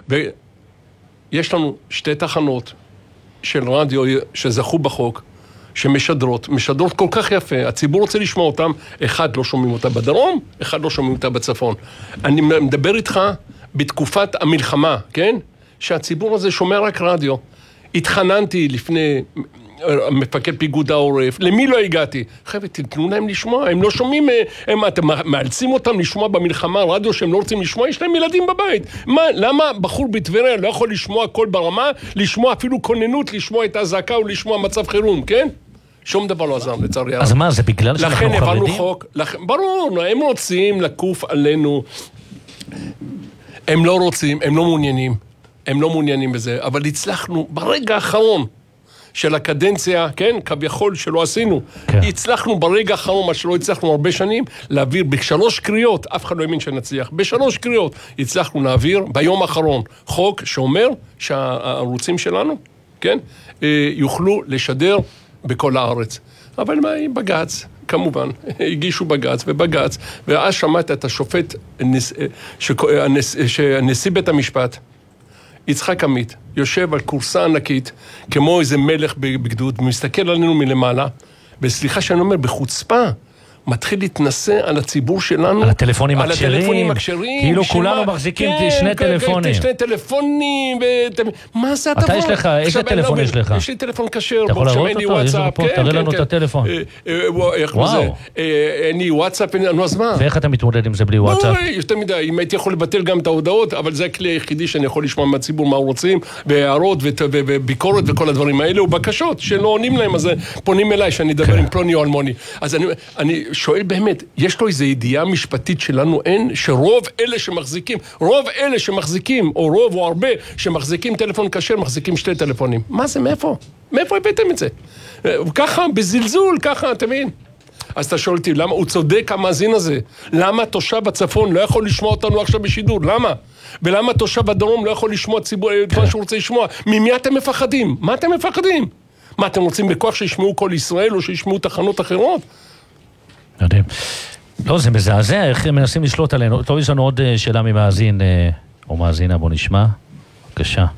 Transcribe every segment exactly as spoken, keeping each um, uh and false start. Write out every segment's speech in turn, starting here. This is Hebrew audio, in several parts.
ויש לנו שתי תחנות של רדיו שזכו בחוק, שמשדרות, משדרות כל כך יפה, הציבור רוצה לשמוע אותם, אחד לא שומעים אותה בדרום, אחד לא שומעים אותה בצפון. אני מדבר איתך בתקופת המלחמה, כן? שהציבור הזה שומע רק רדיו. התחננתי לפני מפקד פיגוד העורף, למי לא הגעתי? חבר'ה, תתנו להם לשמוע, הם לא שומעים, הם, אתם מאלצים אותם לשמוע במלחמה, רדיו שהם לא רוצים לשמוע, יש להם ילדים בבית. מה, למה בחור בטבריה לא יכול לשמוע כל ברמה, לשמוע אפילו כוננות, לשמוע את הזעקה או לשמוע מצב חירום, כן? שום דבר לא עזר, לצערי הרב. אז מה, זה בגלל שאנחנו חרדים? לכן הבנו חוק, לכן, ברור, הם רוצים לקוף עלינו, הם לא רוצים, הם לא מעוניינים, הם לא מעוניינים בזה, אבל הצלחנו ברגע האחרון של הקדנציה, כן, כביכול שלא עשינו, כן. הצלחנו ברגע האחרון, מה שלא הצלחנו הרבה שנים, להעביר בשלוש קריאות, אף אחד לא האמין שנצליח, בשלוש קריאות הצלחנו להעביר ביום האחרון חוק שאומר שהערוצים שלנו, כן, יוכלו לשדר בכל הארץ. אבל מה, בג"ץ, כמובן, הגישו בג"ץ ובג"ץ, ואז שמעת את השופט, שנשיא בית המשפט, יצחק עמית, יושב על קורסה ענקית, כמו איזה מלך בגדוד, ומסתכל עלינו מלמעלה, וסליחה שאני אומר, בחוצפה, מתחיל להתנסה על הציבור שלנו, על הטלפונים על הכשרים, הטלפונים הכשרים, כאילו כולנו מחזיקים כן, שני כן, טלפונים. שני טלפונים, ו... מה זה הדבר? אתה יש לך, איזה טלפון יש לך? יש לי טלפון כשר, אתה יכול להראות אין לי אותו? יש וואטסאפ, לנו פה, תראה לנו את הטלפון. וואו. אין לי וואטסאפ, נו אז מה? ואיך אתה מתמודד עם זה בלי וואטסאפ? יותר מדי, אם הייתי יכול לבטל גם את ההודעות, אבל זה הכלי היחידי שאני יכול לשמוע מהציבור מה הוא רוצים, והערות וביקורת וכל הדברים האלה, ובקשות שלא עונים להם, אז פונים אליי שאני אדבר עם פלוני או אלמוני. אז אני שואל באמת, יש לו איזו ידיעה משפטית שלנו אין, שרוב אלה שמחזיקים, רוב אלה שמחזיקים, או רוב או הרבה שמחזיקים טלפון כשר, מחזיקים שתי טלפונים. מה זה, מאיפה? מאיפה הבאתם את זה? ככה, בזלזול, ככה, אתה מבין? אז אתה שואל אותי, למה? הוא צודק המאזין הזה. למה תושב בצפון לא יכול לשמוע אותנו עכשיו בשידור? למה? ולמה תושב בדרום לא יכול לשמוע ציבור, את מה שהוא רוצה לשמוע? ממי אתם מפחדים? מה אתם מפחדים? מה, אתם רוצים בכוח שישמעו כל ישראל או שישמעו תחנות אחרות? יודעים. לא, זה מזעזע, איך הם מנסים לשלוט עלינו. טוב, יש לנו עוד שאלה ממאזין, או מאזינה, בוא נשמע. בבקשה.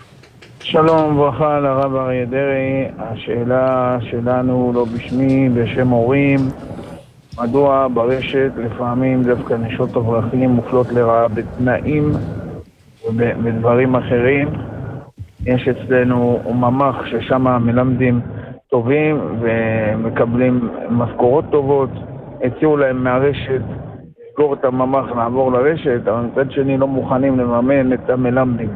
שלום וברכה לרב אריה דרעי. השאלה שלנו לא בשמי, בשם הורים. מדוע ברשת לפעמים דווקא נשות אברכים מופלות לרעה בתנאים ובדברים אחרים? יש אצלנו ממח ששם מלמדים טובים ומקבלים משכורות טובות, הציעו להם מהרשת לסגור את הממח, לעבור לרשת, אבל מצד שני לא מוכנים לממן את המלמדים.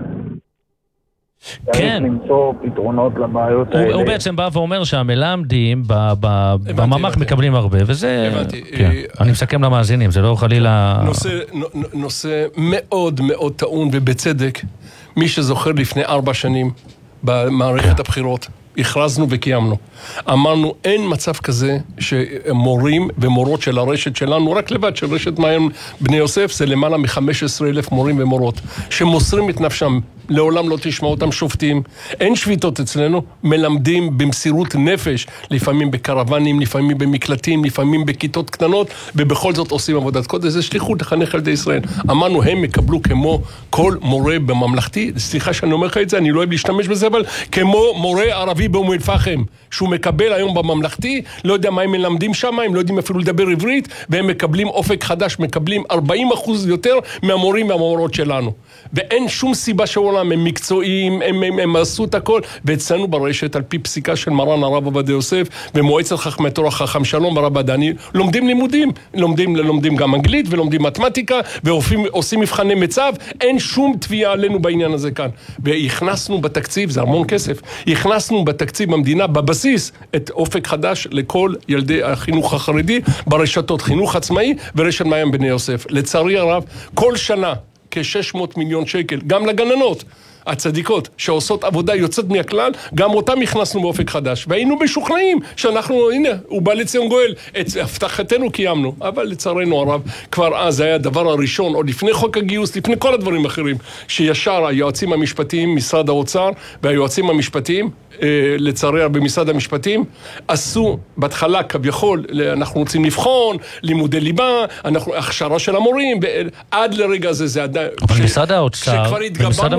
כן. צריך למצוא פתרונות לבעיות הוא, האלה. הוא בעצם בא ואומר שהמלמדים בממח מקבלים הרבה, וזה... הבנתי. כן. אני מסכם למאזינים, זה לא חלילה... נושא, נושא מאוד מאוד טעון ובצדק, מי שזוכר לפני ארבע שנים במערכת הבחירות, הכרזנו וקיימנו. אמרנו, אין מצב כזה שמורים ומורות של הרשת שלנו, רק לבד של רשת מעיין בני יוסף, זה למעלה מ-חמישה עשר אלף מורים ומורות, שמוסרים את נפשם, לעולם לא תשמע אותם שופטים. אין שביתות אצלנו, מלמדים במסירות נפש, לפעמים בקרוונים, לפעמים במקלטים, לפעמים בכיתות קטנות, ובכל זאת עושים עבודת קודש. זה שליחות לחנך ילדי ישראל. אמרנו, הם יקבלו כמו כל מורה בממלכתי, סליחה שאני אומר לך את זה, אני לא אוהב להשתמש בזה, אבל כמו מורה ערבי באום אל-פחם, שהוא מקבל היום בממלכתי, לא יודע מה הם מלמדים שם, הם לא יודעים אפילו לדבר עברית, והם מקבלים אופק חדש, מקבלים ארבעים אחוז יותר מהמורים והמורות שלנו. ואין שום סיבה שעולם, הם מקצועיים, הם, הם, הם עשו את הכל, ואצלנו ברשת, על פי פסיקה של מרן הרב עובדיה יוסף, ומועצת חכמי תורה חכם שלום ברב הדני, לומדים לימודים, לומדים, לומדים גם אנגלית, ולומדים מתמטיקה, ועושים מבחני מצב, אין שום תביעה עלינו בעניין הזה כאן. והכנסנו בתקציב, זה המון כסף, הכנסנו בתקציב המדינה, בבסיס, את אופק חדש לכל ילדי החינוך החרדי, ברשתות חינוך עצמאי, ורשת מעיין בני יוסף. לצערי הרב, כל שנה, כ-שש מאות מיליון שקל, גם לגננות הצדיקות שעושות עבודה יוצאת מהכלל, גם אותם הכנסנו באופק חדש, והיינו משוכנעים שאנחנו, הנה, הוא בא לציון גואל, את הבטחתנו קיימנו, אבל לצערנו הרב, כבר אז היה הדבר הראשון, או לפני חוק הגיוס, לפני כל הדברים האחרים, שישר היועצים המשפטיים, משרד האוצר, והיועצים המשפטיים, לצערי הרב במשרד המשפטים, עשו בהתחלה כביכול, אנחנו רוצים לבחון, לימודי ליבה, אנחנו, הכשרה של המורים, עד לרגע הזה זה עדיין... אבל משרד האוצר,